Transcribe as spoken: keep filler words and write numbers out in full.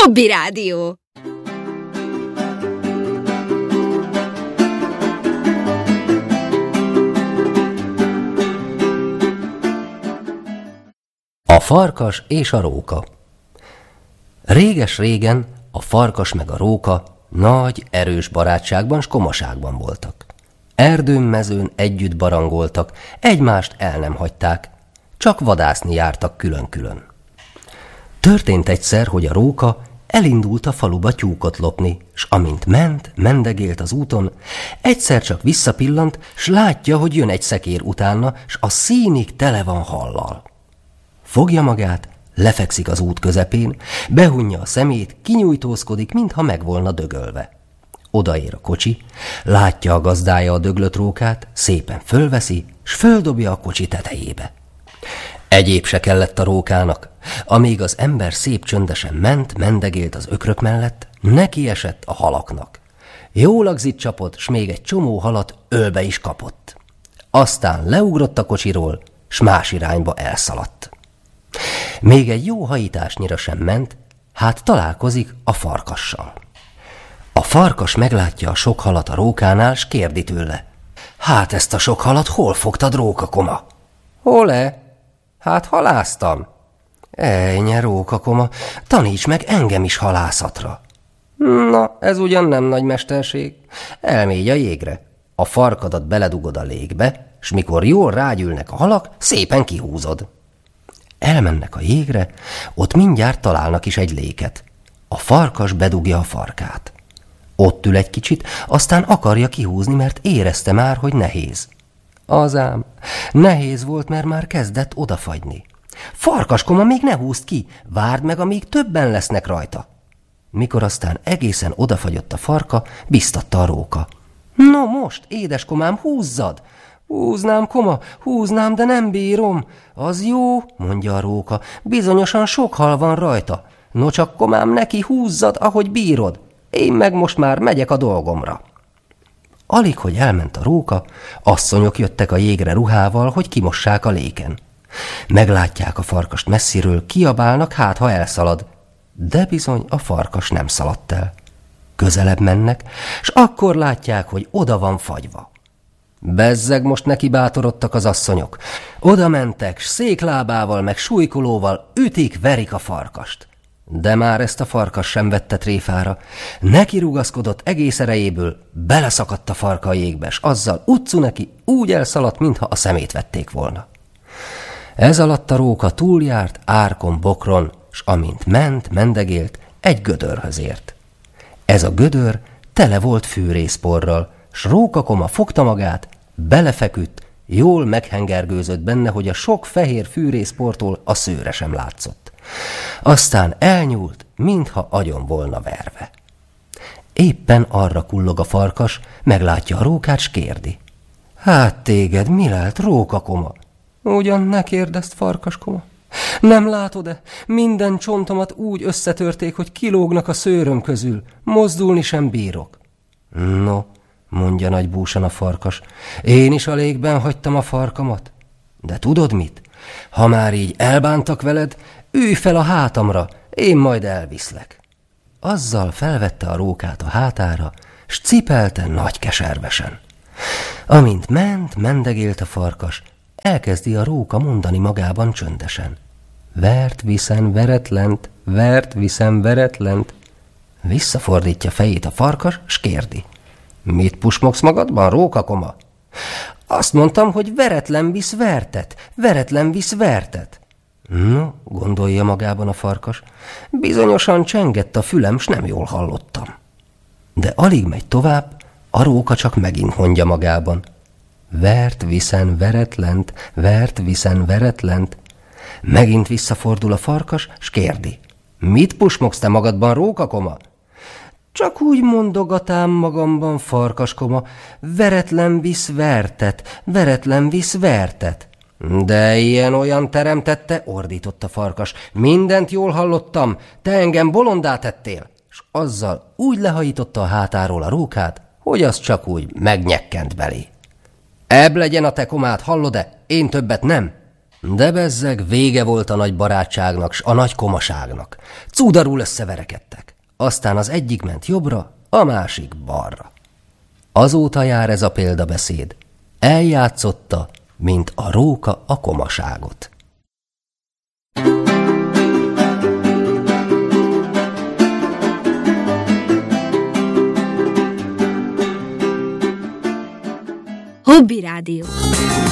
Hobby Rádió. A farkas és a róka. Réges-régen a farkas meg a róka nagy, erős barátságban s komaságban voltak. Erdőn, mezőn együtt barangoltak, egymást el nem hagyták, csak vadászni jártak külön-külön. Történt egyszer, hogy a róka elindult a faluba tyúkot lopni, s amint ment, mendegélt az úton, egyszer csak visszapillant, s látja, hogy jön egy szekér utána, s a színig tele van hallal. Fogja magát, lefekszik az út közepén, behunja a szemét, kinyújtózkodik, mintha meg volna dögölve. Odaér a kocsi, látja a gazdája a döglött rókát, szépen fölveszi, s földobja a kocsi tetejébe. Egyéb se kellett a rókának, amíg az ember szép csöndesen ment, mendegélt az ökrök mellett, neki esett a halaknak. Jó lagzit csapott, s még egy csomó halat ölbe is kapott. Aztán leugrott a kocsiról, s más irányba elszaladt. Még egy jó hajításnyira sem ment, hát találkozik a farkassal. A farkas meglátja a sok halat a rókánál, s kérdi tőle: hát ezt a sok halat hol fogtad, rókakoma? Hol-e? Hát halásztam. Ejnye, rókakoma, taníts meg engem is halászatra. Na, ez ugyan nem nagy mesterség. Elmégy a jégre, a farkadat beledugod a légbe, s mikor jól rágyűlnek a halak, szépen kihúzod. Elmennek a jégre, ott mindjárt találnak is egy léket. A farkas bedugja a farkát. Ott ül egy kicsit, aztán akarja kihúzni, mert érezte már, hogy nehéz. Azám, nehéz volt, mert már kezdett odafagyni. Farkaskoma, még ne húzd ki, várd meg, amíg többen lesznek rajta. Mikor aztán egészen odafagyott a farka, biztatta a róka. No most, édeskomám, húzzad! Húznám, koma, húznám, de nem bírom. Az jó, mondja a róka, bizonyosan sok hal van rajta. No csak, komám, neki húzzad, ahogy bírod. Én meg most már megyek a dolgomra. Alig, hogy elment a róka, asszonyok jöttek a jégre ruhával, hogy kimossák a léken. Meglátják a farkast messziről, kiabálnak, hát ha elszalad. De bizony a farkas nem szaladt el. Közelebb mennek, s akkor látják, hogy oda van fagyva. Bezzeg most neki bátorodtak az asszonyok. Oda mentek, s széklábával meg súlykolóval ütik, verik a farkast. De már ezt a farkas sem vette tréfára. Neki rugaszkodott egész erejéből, beleszakadt a farka a jégbe, s azzal utcu neki úgy elszaladt, mintha a szemét vették volna. Ez alatt a róka túljárt árkon, bokron, s amint ment, mendegélt, egy gödörhöz ért. Ez a gödör tele volt fűrészporral, s rókakoma fogta magát, belefeküdt, jól meghengergőzött benne, hogy a sok fehér fűrészportól a szőre sem látszott. Aztán elnyúlt, mintha agyon volna verve. Éppen arra kullog a farkas, meglátja a rókát, s kérdi. Hát téged mi lelt, rókakoma? Ugyan ne kérdezd, farkaskoma. Nem látod-e? Minden csontomat úgy összetörték, hogy kilógnak a szőröm közül. Mozdulni sem bírok. No, mondja nagy búsan a farkas, én is a légben hagytam a farkamat. De tudod mit? Ha már így elbántak veled, ülj fel a hátamra, én majd elviszlek. Azzal felvette a rókát a hátára, s cipelte nagy keservesen. Amint ment, mendegélt a farkas, elkezdi a róka mondani magában csöndesen. Vert viszen veretlent, vert viszen veretlent. Visszafordítja fejét a farkas, s kérdi. Mit pusmogsz magadban, rókakoma? Azt mondtam, hogy veretlen visz vertet, veretlen visz vertet. No, gondolja magában a farkas, bizonyosan csengett a fülem, s nem jól hallottam. De alig megy tovább, a róka csak megint mondja magában. Vert viszen veretlent, vert viszen veretlent. Megint visszafordul a farkas, s kérdi. Mit pusmogsz te magadban, rókakoma? Csak úgy mondogatám magamban, farkaskoma, veretlen visz vertet, veretlen visz vertet. De ilyen-olyan teremtette, ordított a farkas. Mindent jól hallottam, te engem bolondá tettél. S azzal úgy lehajította a hátáról a rókát, hogy az csak úgy megnyekkent belé. Ebb legyen a te komát, hallod-e? Én többet nem. De bezzeg, vége volt a nagy barátságnak, s a nagy komaságnak. Cúdarul összeverekedtek. Aztán az egyik ment jobbra, a másik balra. Azóta jár ez a példabeszéd. Eljátszotta, mint a róka a komaságot. Hobby Rádió.